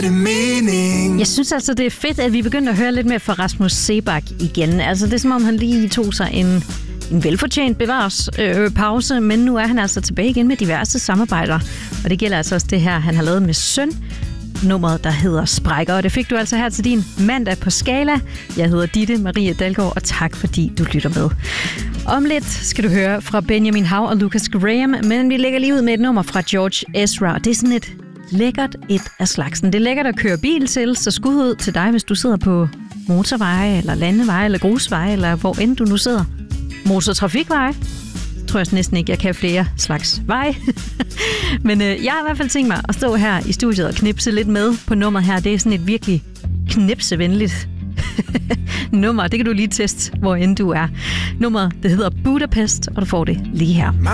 det mening. Jeg synes altså, det er fedt, at vi begynder at høre lidt mere fra Rasmus Seebach igen. Altså, det er som om, han lige tog sig en velfortjent pause, men nu er han altså tilbage igen med diverse samarbejder. Og det gælder altså også det her, han har lavet med Søn. Nummeret, der hedder Sprækker. Og det fik du altså her til din mandag på Skala. Jeg hedder Ditte Marie Dalgaard, og tak fordi du lytter med. Om lidt skal du høre fra Benjamin Hav og Lucas Graham, men vi lægger lige ud med et nummer fra George Ezra. Det er sådan et lækkert et af slagsen. Det er lækkert at køre bil til, så skud ud til dig, hvis du sidder på motorveje, eller landeveje, eller grusveje, eller hvor end du nu sidder. Motortrafikveje. Tror jeg næsten ikke, jeg kan flere slags veje. Men jeg har i hvert fald tænkt mig at stå her i studiet og knipse lidt med på nummeret her. Det er sådan et virkelig knipsevenligt nummer. Det kan du lige teste, hvor end du er. Nummeret, det hedder Budapest, og du får det lige her.